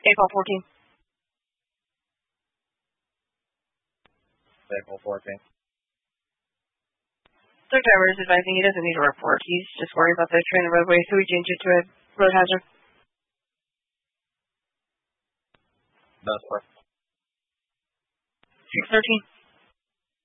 April 14. April 14. Truck driver is advising he doesn't need a report. He's just worried about the roadway, so we changed it to a road hazard. That's perfect. 613.